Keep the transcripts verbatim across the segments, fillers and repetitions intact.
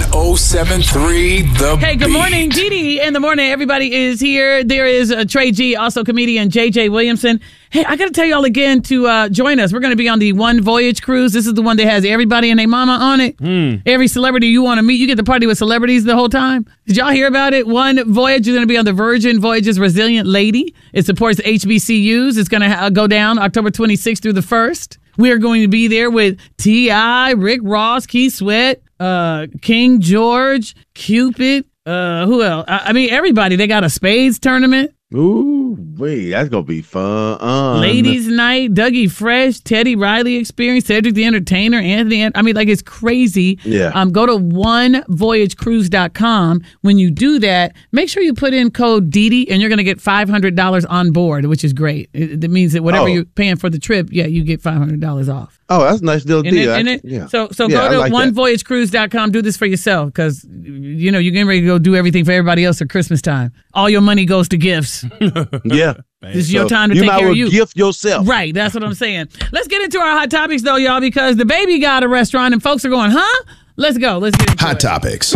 oh seven three The Hey, good Beat. morning. Didi in the morning. Everybody is here. There is uh, Trey G, also comedian J J Williamson. Hey, I got to tell y'all again to uh, join us. We're going to be on the One Voyage cruise. This is the one that has everybody and their mama on it. Mm. Every celebrity you want to meet. You get to party with celebrities the whole time. Did y'all hear about it? One Voyage is going to be on the Virgin Voyages Resilient Lady. It supports H B C Us. It's going to ha- go down October twenty-sixth through the first. We are going to be there with T I, Rick Ross, Keith Sweat, uh, King George, Cupid. Uh, who else? I, I mean, everybody. They got a spades tournament. Ooh, wait, that's gonna be fun. Um, Ladies' Night, Dougie Fresh, Teddy Riley Experience, Cedric the Entertainer, Anthony. I mean, like, it's crazy. Yeah. Um, go to one voyage cruise dot com. When you do that, make sure you put in code Didi, and you're going to get five hundred dollars on board, which is great. It, it means that whatever Oh. you're paying for the trip, yeah, you get five hundred dollars off. Oh, that's a nice little And deal. it, and I- it, yeah. So so Yeah, I go to like that. one voyage cruise dot com. Do this for yourself because, you know, you're getting ready to go do everything for everybody else at Christmas time. All your money goes to gifts. Yeah. This is your So time to you take might care well of you. gift yourself. Right, that's what I'm saying. Let's get into our hot topics, though, y'all, because the baby got a restaurant and folks are going, huh? Let's go. Let's get into Hot it. Topics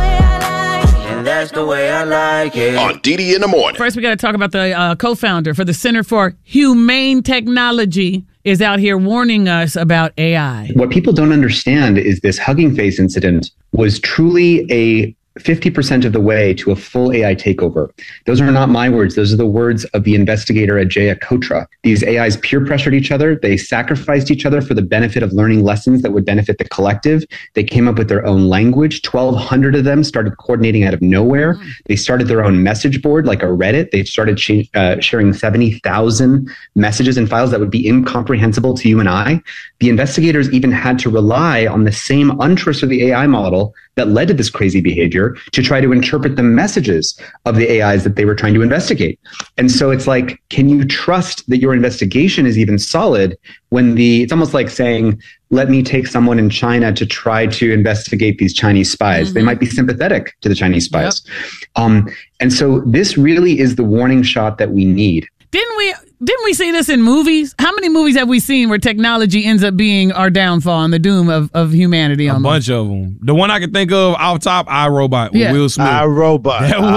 And that's the way I like it. on Didi in the morning. First, we got to talk about the uh, co-founder for the Center for Humane Technology is out here warning us about A I. What people don't understand is this Hugging Face incident was truly a fifty percent of the way to a full A I takeover. Those are not my words. Those are the words of the investigator Ajay Kotra. These A Is peer pressured each other. They sacrificed each other for the benefit of learning lessons that would benefit the collective. They came up with their own language. twelve hundred of them started coordinating out of nowhere. They started their own message board like a Reddit. They started sh- uh, sharing seventy thousand messages and files that would be incomprehensible to you and I. The investigators even had to rely on the same untrustworthy A I model that led to this crazy behavior to try to interpret the messages of the A Is that they were trying to investigate. And so it's like, can you trust that your investigation is even solid when the, it's almost like saying, let me take someone in China to try to investigate these Chinese spies. Mm-hmm. They might be sympathetic to the Chinese spies. Yep. Um, and so this really is the warning shot that we need. Didn't we didn't we see this in movies? How many movies have we seen where technology ends up being our downfall and the doom of, of humanity? A almost? bunch of them. The one I can think of off top, iRobot with Yeah. Will Smith. iRobot. That was